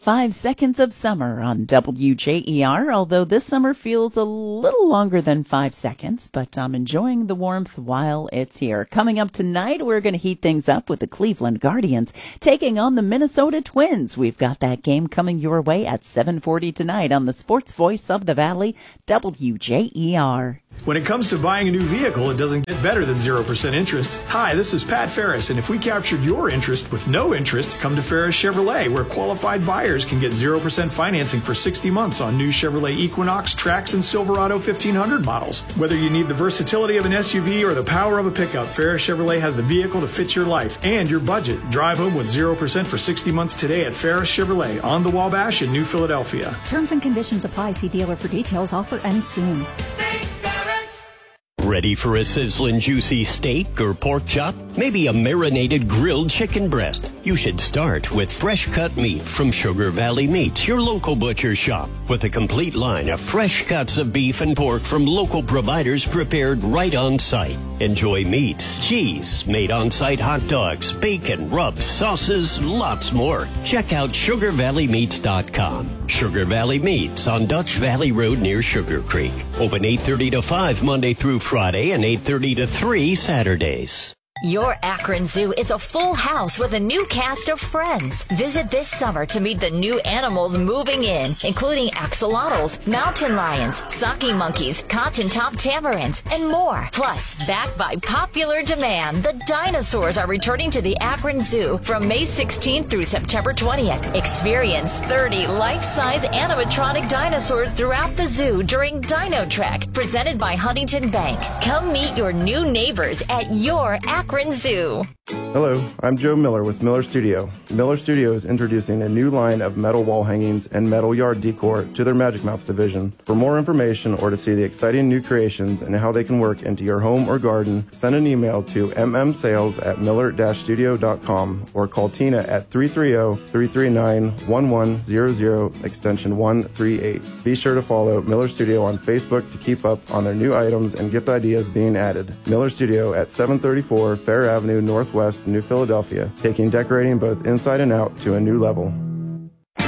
5 seconds of summer on WJER, although this summer feels a little longer than 5 seconds, but I'm enjoying the warmth while it's here. Coming up tonight, we're going to heat things up with the Cleveland Guardians taking on the Minnesota Twins. We've got that game coming your way at 7:40 tonight on the Sports Voice of the Valley, WJER. When it comes to buying a new vehicle, it doesn't get better than 0% interest. Hi, this is Pat Ferris, and if we captured your interest with no interest, come to Ferris Chevrolet, where qualified buyers can get 0% financing for 60 months on new Chevrolet Equinox, Trax, and Silverado 1500 models. Whether you need the versatility of an SUV or the power of a pickup, Ferris Chevrolet has the vehicle to fit your life and your budget. Drive home with 0% for 60 months today at Ferris Chevrolet on the Wabash in New Philadelphia. Terms and conditions apply. See dealer for details. Offer ends soon. Ready for a sizzling juicy steak or pork chop? Maybe a marinated grilled chicken breast? You should start with fresh cut meat from Sugar Valley Meats, your local butcher shop, with a complete line of fresh cuts of beef and pork from local providers prepared right on site. Enjoy meats, cheese, made on site hot dogs, bacon, rubs, sauces, lots more. Check out SugarValleyMeats.com. Sugar Valley Meats on Dutch Valley Road near Sugar Creek. Open 8:30 to 5 Monday through Friday and 8:30 to 3 Saturdays. Your Akron Zoo is a full house with a new cast of friends. Visit this summer to meet the new animals moving in, including axolotls, mountain lions, saki monkeys, cotton-top tamarins, and more. Plus, backed by popular demand, the dinosaurs are returning to the Akron Zoo from May 16th through September 20th. Experience 30 life-size animatronic dinosaurs throughout the zoo during Dino Trek, presented by Huntington Bank. Come meet your new neighbors at your Akron Zoo. Hello, I'm Joe Miller with Miller Studio. Miller Studio is introducing a new line of metal wall hangings and metal yard decor to their Magic Mounts division. For more information or to see the exciting new creations and how they can work into your home or garden, send an email to mmsales@miller-studio.com or call Tina at 330-339-1100 extension 138. Be sure to follow Miller Studio on Facebook to keep up on their new items and gift ideas being added. Miller Studio at 734 Fair Avenue Northwest, New Philadelphia, taking decorating both inside and out to a new level.